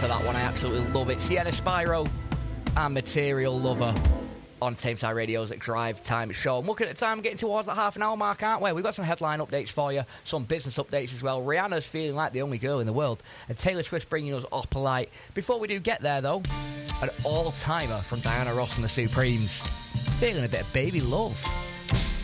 to that one. I absolutely love it. Sienna Spyro and Material Lover on Thames High Radio's Drive Time Show. I'm looking at the time, getting towards that half an hour mark, aren't we? We've got some headline updates for you, some business updates as well. Rihanna's feeling like the only girl in the world, and Taylor Swift bringing us Opalite. Before we do get there, though, an all-timer from Diana Ross and the Supremes. Feeling a bit of baby love.